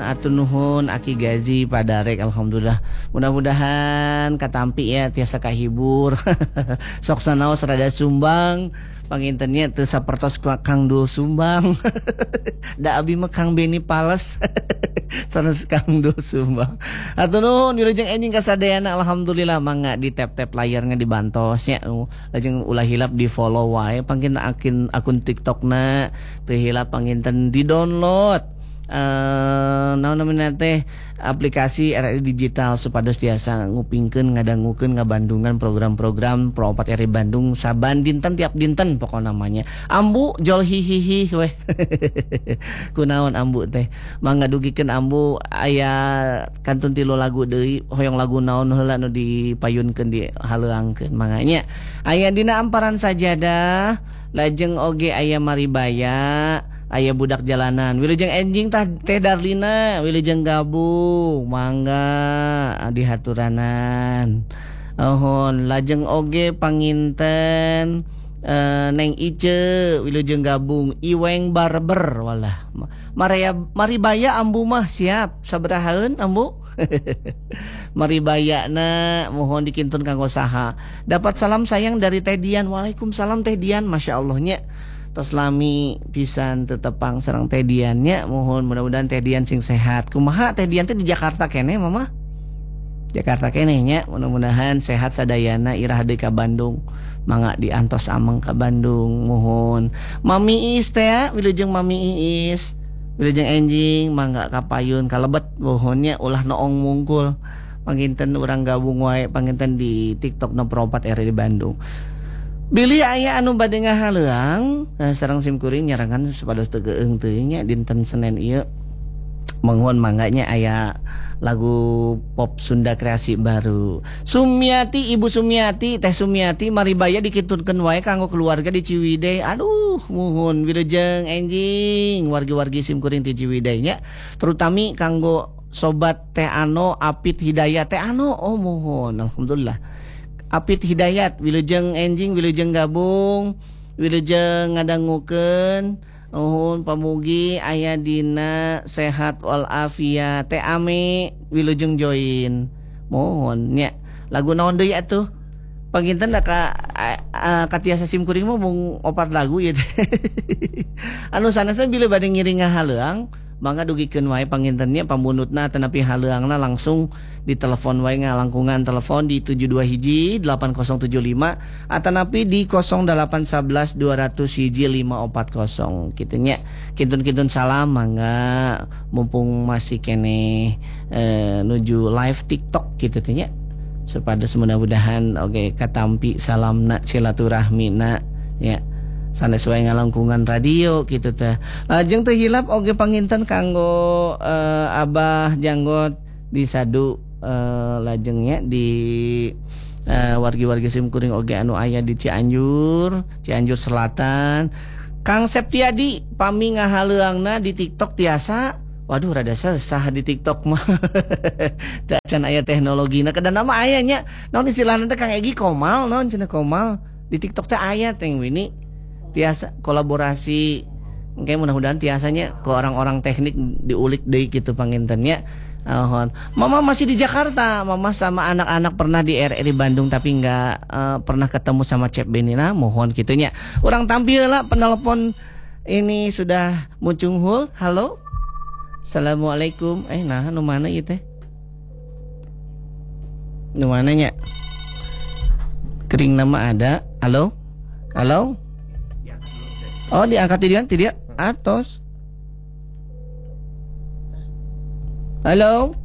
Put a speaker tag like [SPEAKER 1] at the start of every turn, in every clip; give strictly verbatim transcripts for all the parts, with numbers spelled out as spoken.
[SPEAKER 1] atur nuhun Aki Gazi Padarek. Alhamdulillah. Mudah-mudahan katampi ya tiasa kahibur. Sok sanaos rada sumbang. Pangintennya teu sapertos Kang Dul sumbang. Da abi mah Kang Beni Pales. Sanes Kang Dul sumbang. Atur nuhun wilujeng enjing kasadayana. Alhamdulillah mangga di tap-tap layarnya dibantosnya. Lajeng ulah hilap di follow wae pangkin akun akun TikTokna teu hilap panginten di download. Uh, naon namanya teh aplikasi R R I Digital supados tiasa ngupingkeun ngadangukeun ngabandungan program-program Pro empat R I Bandung saban dinten tiap dinten pokok namanya. Ambu jol hihihi weh. Kunaon ambu teh? Mangga dugikeun ambu aya kantun tilu lagu deui hoyong lagu naon heula nu dipayunkeun di haleuangkeun manganya. Aya dina amparan sajadah lajeng oge aya maribaya aya budak jalanan wilujeng enjing tah teh Darlina wilujeng gabung mangga dihaturanan ohon lajeng oge panginten uh, Neng Ice wilujeng gabung Iweng Barber walah Maria maribaya ambu mah siap sabarahaeun ambu maribaya na mohon dikintun kanggo saha dapat salam sayang dari Teh Dian. Waalaikumsalam Teh Dian, masya Allahnya tos lami pisan tetepang sareng Teh Dian nya mohon mudah-mudahan Teh Dian sing sehat. Kumaha Teh Dian teh di Jakarta kene mama? Jakarta kene nya mudah-mudahan sehat sadayana irah deui ka Bandung. Mangga diantos ameng ka Bandung mohon. Mami Iis teh ya wilujeng Mami Iis. Wilujeng enjing mangga ka payun kalebet mohonnya ulah noong mungkul. Panginten urang gabung wae panginten di TikTok no Pro empat R I Bandung. Billy aya anu bade ngahaleuang eh, sareng simkuring nyarangan supados teu geueung teuing nya dinten Senin ieu. Menghun mangganya aya lagu pop Sunda kreasi baru. Sumiati Ibu Sumiati Teh Sumiati maribaya dikitunkeun wae kanggo keluarga di Ciwidey. Aduh muhun wilujeng enjing wargi-wargi simkuring di Ciwidey nya terutami kanggo sobat Teh Ano Apit Hidayat Teh Ano oh muhun alhamdulillah. Apit Hidayat wilujeng enjing wilujeng gabung wilujeng ngadangukeun nuhun pamugi aya dina sehat walafiat Teh Ame wilujeng join mohon nya lagu naon deui atuh panginten da ka katiasa simkuring mah mung opat lagu ieu teh anu sanesna bila bade ngiring ngahaleuang mangga dugikeun wae pangintennya pambunutna tanapi haleuangna langsung ditelepon wae ngalangkungan telepon di tujuh dua hiji delapan nol tujuh lima atanapi di nol delapan satu satu dua nol nol hiji lima empat nol kitu nya kintun-kintun salam mangga mumpung masih kene eh, nuju live TikTok kitu teh nya supados mudah-mudahan oke okay, katampi salamna silaturahmina ya sanes wae ngalangkungan radio gitu teh. Lajeng teu hilap oge panginten kanggo uh, Abah Janggot di Sadu uh, lajengnya di uh, wargi-wargi simkuring oge anu aya di Cianjur, Cianjur Selatan. Kang Septiadi pami ngahaleuangna di TikTok tiasa. Waduh rada sesah di TikTok mah. Teu can aya teknologina kadana mah aya nya. Naon istilahna teh Kang Egi Komal naon cenah Komal. Di TikTok teh aya teh Wini. Tiasa kolaborasi mungkin mudah-mudahan tiasanya ke orang-orang teknik diulik deui kitu pangintennya. Alhon. Mama masih di Jakarta. Mama sama anak-anak pernah di R R I Bandung tapi nggak uh, pernah ketemu sama Cep Benina. Mohon gitunya. Orang tampil lah penelpon ini sudah muncul. Halo. Assalamualaikum. Eh nah nu mana ieu teh? Nu mana nya? Kering nama ada. Halo. Halo. Oh diangkat tidak tidak atos. Halo.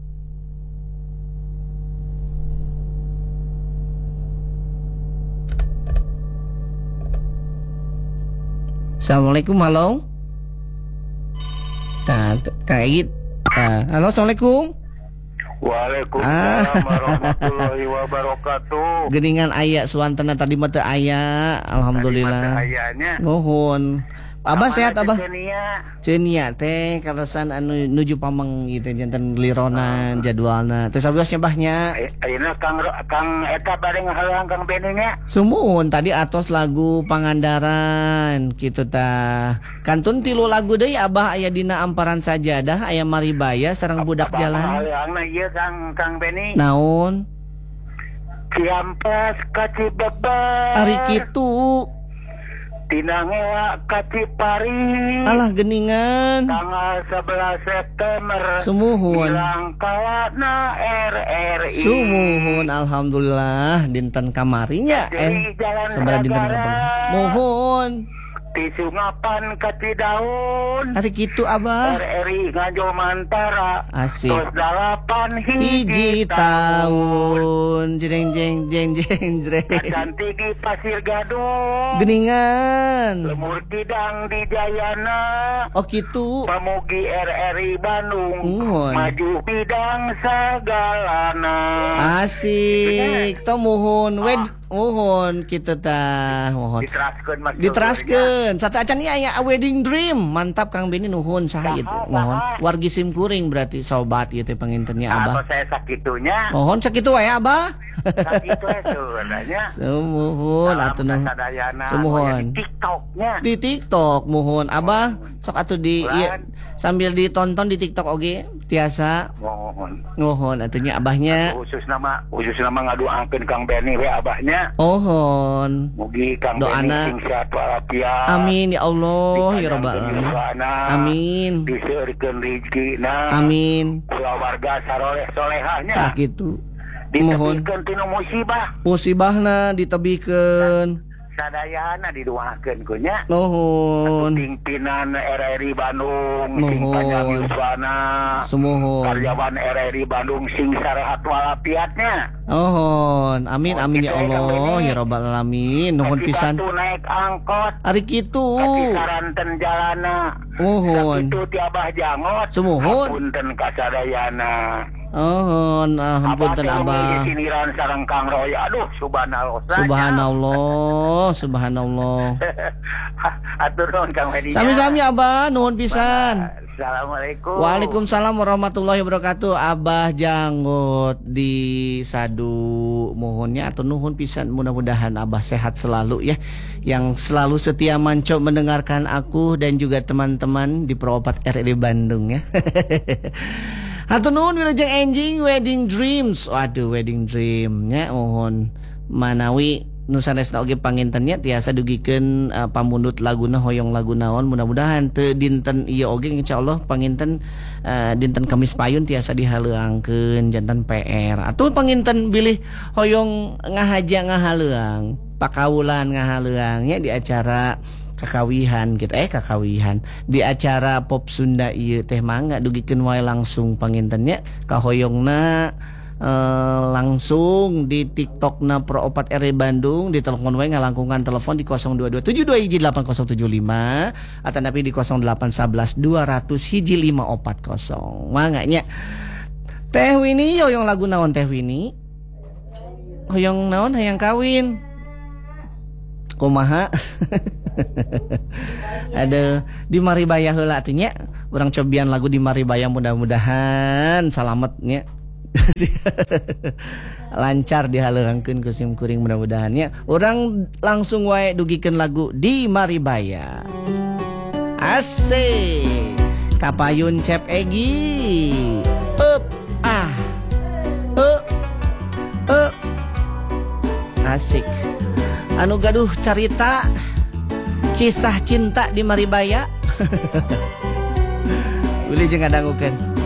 [SPEAKER 1] Assalamualaikum halo. Nah, kayak gitu. Nah, halo assalamualaikum.
[SPEAKER 2] Waalaikumsalam warahmatullahi wabarakatuh.
[SPEAKER 1] Geningan aya suantana tadi mah teu aya, alhamdulillah.
[SPEAKER 2] Ayahnya.
[SPEAKER 1] Nuhun. Abah sehat Abah.
[SPEAKER 2] Cenia.
[SPEAKER 1] Cenia teh karesan anu nuju pameng gitu janten lironan jadwalna. Teh sabios nyebahnya.
[SPEAKER 2] Ayeuna Kang Kang eta bade ngahalang Kang Beni nya.
[SPEAKER 1] Sumuhun tadi atos lagu Pangandaran kitu tah. Kantun tilu lagu deui Abah aya dina Amparan Sajadah, aya Maribaya sareng Budak Jalan.
[SPEAKER 2] Ngahalangna ieu Kang Kang Beni.
[SPEAKER 1] Naon?
[SPEAKER 2] Ciampas ka Cibeber.
[SPEAKER 1] Ari kitu.
[SPEAKER 2] Tina ngea ka Cipari.
[SPEAKER 1] Alah geningan.
[SPEAKER 2] Tanggal sebelas September.
[SPEAKER 1] Sumuhun.
[SPEAKER 2] Bilang kalana R R I.
[SPEAKER 1] Sumuhun alhamdulillah dinten kamarinya eh sabaraha dinten kapan. Mohon.
[SPEAKER 2] Tisungapan ka Cidaun.
[SPEAKER 1] Hari kitu Abah.
[SPEAKER 2] R R I Ngajo Mantara.
[SPEAKER 1] Asik.
[SPEAKER 2] Terus dalapan
[SPEAKER 1] Hiji
[SPEAKER 2] hiji tahun.
[SPEAKER 1] tahun. Jeng jeng jeng jeng jeng.
[SPEAKER 2] Cantik di Pasir Gadung.
[SPEAKER 1] Geningan.
[SPEAKER 2] Lemur Kidang di Jayana.
[SPEAKER 1] Oh kitu.
[SPEAKER 2] Pamugi R R I Bandung.
[SPEAKER 1] Mohon.
[SPEAKER 2] Maju bidang sagalana.
[SPEAKER 1] Asik. Tong mohon wed mohon kitu tah mohon.
[SPEAKER 2] Diteraskeun Mas.
[SPEAKER 1] Diteraskeun. Satu acan ieu aya A Wedding Dream. Mantap Kang Beni nuhun saha ieu teh. Mohon. Wargi simkuring berarti sobat ieu teh pangintennya Abah.
[SPEAKER 2] Apa saya sakitunya?
[SPEAKER 1] Mohon sakitu wae Abah.
[SPEAKER 2] Sakitu we sebenarnya.
[SPEAKER 1] Sumuhun atuh nuhun. Sumuhun.
[SPEAKER 2] Di TikToknya.
[SPEAKER 1] Di TikTok mohon Abah sok atuh di ieu sambil ditonton di TikTok oge tiasa.
[SPEAKER 2] Mohon.
[SPEAKER 1] Mohon atunya Abahnya.
[SPEAKER 2] Khusus nama khusus nama ngaduangkeun Kang Beni we Abahnya.
[SPEAKER 1] Ohon.
[SPEAKER 2] Mugi Kang Beni
[SPEAKER 1] Doana.
[SPEAKER 2] sing sehat walafiat.
[SPEAKER 1] Amin ya Allah ya rabbal alamin. Amin.
[SPEAKER 2] Diseurkeun rezekina.
[SPEAKER 1] Amin.
[SPEAKER 2] Keluarga saroleh solehahnya.
[SPEAKER 1] Tah kitu. Mohon.
[SPEAKER 2] Ditebihkeun tina musibah.
[SPEAKER 1] Musibahna ditebihkeun.
[SPEAKER 2] Sadayana didoakeun ku nya.
[SPEAKER 1] Nuhun.
[SPEAKER 2] Pimpinan R R I Bandung, sing
[SPEAKER 1] Nuhun.
[SPEAKER 2] panyawiswana.
[SPEAKER 1] Sumuhun.
[SPEAKER 2] Karyawan R R I Bandung sing sarehat walafiatnya.
[SPEAKER 1] Nuhun. Amin amin ya Allah ya rabbal alamin. Nuhun pisan.
[SPEAKER 2] Sakitu naik angkot.
[SPEAKER 1] Ari kitu.
[SPEAKER 2] Kakisaranten jalana.
[SPEAKER 1] Nuhun.
[SPEAKER 2] Sakitu ti Abah Jangot.
[SPEAKER 1] Sumuhun.
[SPEAKER 2] Hapunten kasadayana.
[SPEAKER 1] Nuhun. Alhamdulillah Abah.
[SPEAKER 2] Siniran sareng Kang Roy. Aduh subhanallah.
[SPEAKER 1] Subhanallah, subhanallah.
[SPEAKER 2] Atur nuhun Kang Wedi.
[SPEAKER 1] Sami-sami Abah, nuhun pisan.
[SPEAKER 2] Assalamualaikum.
[SPEAKER 1] Waalaikumsalam warahmatullahi wabarakatuh. Abah Janggot di Sadu mohonnya atau nuhun pisan, mudah-mudahan Abah sehat selalu ya, yang selalu setia manco mendengarkan aku dan juga teman-teman di Peropat R R I Bandung ya. Hatur nuhun wilujeng enjing Wedding Dreams. Waduh Wedding Dream nya mohon manawi nusanesna oge pangintennya tiasa dugikeun uh, pamundut laguna hoyong lagu naon, mudah-mudahan teu dinten ieu oge insyaallah panginten uh, dinten Kamis Payun tiasa dihaleuangkeun jantan P R atuh panginten bilih hoyong ngahaja ngahaleuang pakawulan ngahaleuangnya di acara kakawihan gitu eh kakawihan di acara Pop Sunda ieu teh mangga dugikeun wae langsung pangintennya ka hoyongna. Uh, langsung di TikTokna Peropat R R I Bandung, di telepon wae ngalangkungan telepon di nol dua dua tujuh dua hiji delapan nol tujuh lima atau napi di nol delapan satu satu dua nol nol hiji lima empat nol. Manganya Teh Winnie hoyong lagu naon Teh Winnie? Hoyong naon hayang kawin. Kumaha? Ada di Maribaya heula atuh nya. Urang cobian lagu di Maribaya, mudah-mudahan salametnya. Lancar dihaleuangkeun ku simkuring mudah-mudahan ya. Urang langsung wae dugikeun lagu di Maribaya. Asik. Kapayun Cep Egi. Up ah. Up. Up. Asik. Anu gaduh carita kisah cinta di Maribaya. Uli jeung ngadangukeun.